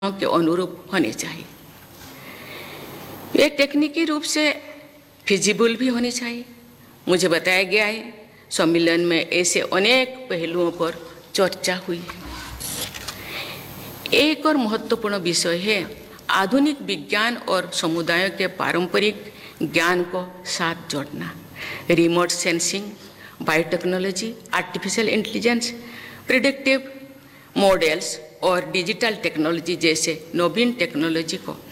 के अनुरूप होने चाहिए। ये टेक्निकी रूप से फिजिबल भी होनी चाहिए। मुझे बताया गया है सम्मेलन में ऐसे अनेक पहलुओं पर चर्चा हुई है। एक और महत्वपूर्ण विषय है आधुनिक विज्ञान और समुदायों के पारंपरिक ज्ञान को साथ जोड़ना। Remote sensing, biotechnology, artificial intelligence, predictive models और डिजिटल टेक्नोलॉजी जैसे नवीन टेक्नोलॉजी को